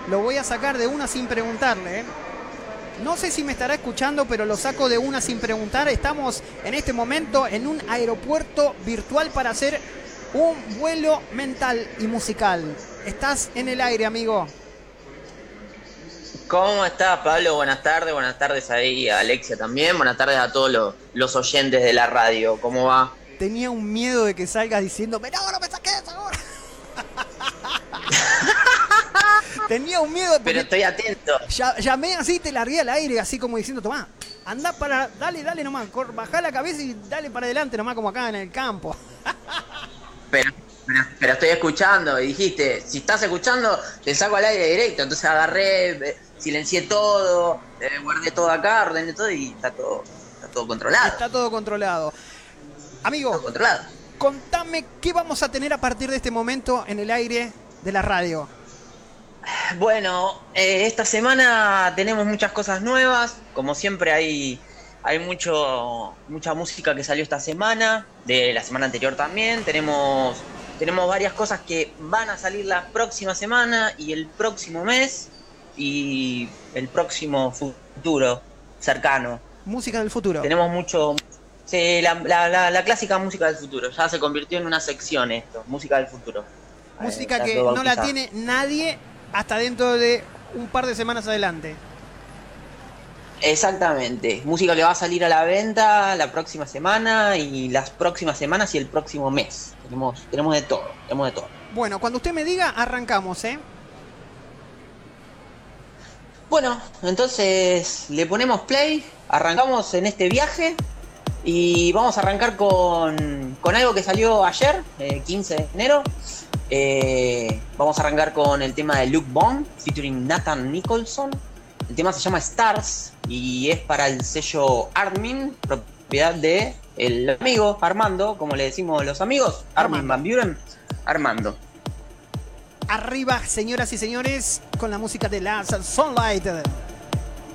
lo voy a sacar de una sin preguntarle, ¿eh? No sé si me estará escuchando, pero lo saco de una sin preguntar. Estamos en este momento en un aeropuerto virtual para hacer un vuelo mental y musical. Estás en el aire, amigo. ¿Cómo estás, Pablo? Buenas tardes ahí a Alexia también, buenas tardes a todos los oyentes de la radio, ¿cómo va? Tenía un miedo de que salgas diciéndome, no me saques ahora. Tenía un miedo. Pero estoy atento. Llamé así, te largué al aire, así como diciendo, tomá, andá para, dale nomás, bajá la cabeza y dale para adelante nomás, como acá en el campo. Pero estoy escuchando y dijiste, si estás escuchando, te saco al aire directo. Entonces agarré, silencié todo, guardé todo acá, ordené todo y está todo controlado. Está todo controlado. Amigo, todo controlado. Contame qué vamos a tener a partir de este momento en el aire de la radio. Bueno, esta semana tenemos muchas cosas nuevas. Como siempre hay mucha música que salió esta semana, de la semana anterior también. Tenemos varias cosas que van a salir la próxima semana y el próximo mes y el próximo futuro cercano. Música del futuro. Tenemos mucho... Sí, la clásica música del futuro. Ya se convirtió en una sección esto, música del futuro. Música que no la tiene nadie hasta dentro de un par de semanas adelante. Exactamente, música que va a salir a la venta la próxima semana y las próximas semanas y el próximo mes. Tenemos de todo. Bueno, cuando usted me diga, arrancamos, ¿eh? Bueno, entonces le ponemos play, arrancamos en este viaje y vamos a arrancar con algo que salió ayer, 15 de enero. Vamos a arrancar con el tema de Luke Bond, featuring Nathan Nicholson. El tema se llama Stars y es para el sello Armin, propiedad de el amigo Armando, como le decimos los amigos, Armin van Buuren, Armando. Arriba, señoras y señores, con la música de Lars Sunlight.